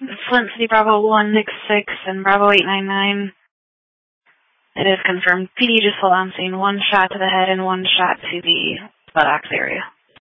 Flint City Bravo 166 and Bravo 899. It is confirmed. PD just hold on scene. 1 shot to the head and 1 shot to the buttocks area.